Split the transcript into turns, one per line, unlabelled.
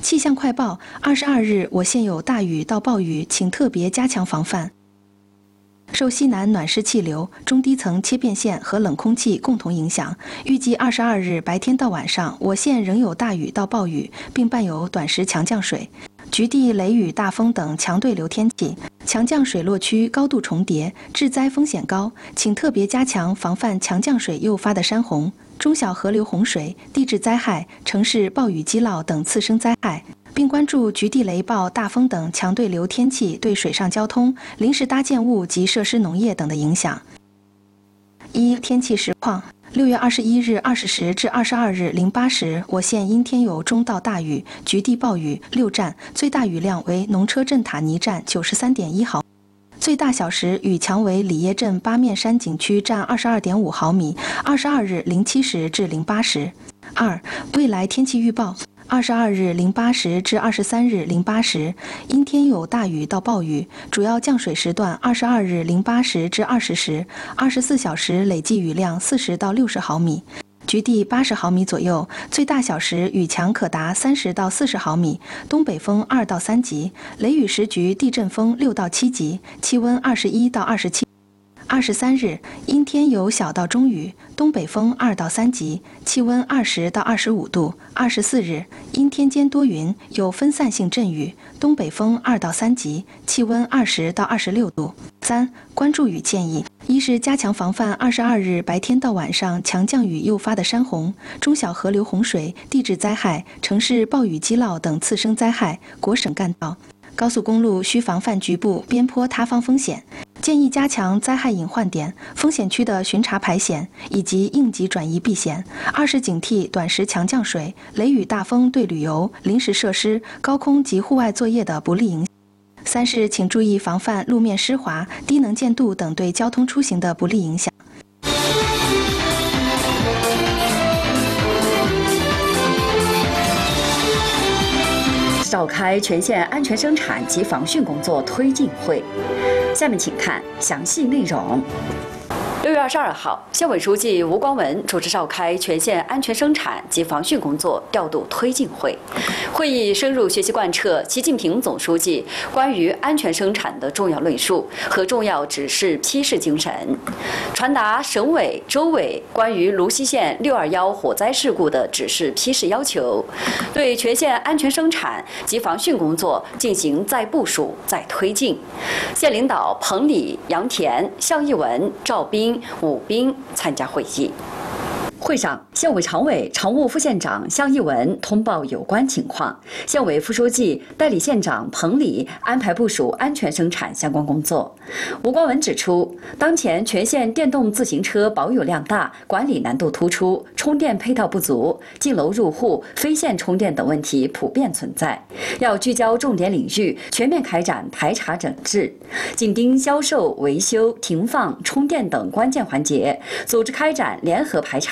气象快报：22日，我县有大雨到暴雨，请特别加强防范。受西南暖湿气流、中低层切变线和冷空气共同影响，预计22日白天到晚上，我县仍有大雨到暴雨，并伴有短时强降水。局地雷雨、大风等强对流天气，强降水落区高度重叠，致灾风险高，请特别加强防范强降水诱发的山洪、中小河流洪水、地质灾害、城市暴雨积涝等次生灾害，并关注局地雷暴、大风等强对流天气对水上交通、临时搭建物及设施农业等的影响。一、天气实况。6月21日20时至22日08时，我县因天有中到大雨、局地暴雨6站，最大雨量为农车镇塔尼站93.1毫米，最大小时雨强为里耶镇八面山景区站22.5毫米。22日07时至08时。2. 未来天气预报。22日08时至23日08时，因天有大雨到暴雨，主要降水时段22日08时至20时，24小时累计雨量40到60毫米，局地80毫米左右，最大小时雨强可达30到40毫米，东北风2到3级，雷雨时局地震风6到7级，气温21到27。23日，阴天有小到中雨，东北风2到3级，气温20到25度。24日，阴天间多云，有分散性阵雨，东北风2到3级，气温20到26度。3. 关注雨建议：一是加强防范22日白天到晚上强降雨诱发的山洪、中小河流洪水、地质灾害、城市暴雨积涝等次生灾害，国省干道、高速公路需防范局部边坡塌方风险。建议加强灾害隐患点、风险区的巡查排险以及应急转移避险。2是警惕短时强降水、雷雨大风对旅游、临时设施、高空及户外作业的不利影响。3是请注意防范路面湿滑、低能见度等对交通出行的不利影响。
召开全县安全生产及防汛工作推进会，下面请看详细内容。6月22号，县委书记吴光文主持召开全县安全生产及防汛工作调度推进会。会议深入学习贯彻习近平总书记关于安全生产的重要论述和重要指示批示精神，传达省委、州委关于泸溪县621火灾事故的指示批示要求，对全县安全生产及防汛工作进行再部署、再推进。县领导彭礼、杨田、向义文、赵斌、武斌参加会议。会上，县委常委、常务副县长向义文通报有关情况，县委副书记、代理县长彭礼安排部署安全生产相关工作。吴光文指出，当前全县电动自行车保有量大，管理难度突出，充电配套不足，进楼入户、非线充电等问题普遍存在，要聚焦重点领域，全面开展排查整治，紧盯销售、维修、停放、充电等关键环节，组织开展联合排查。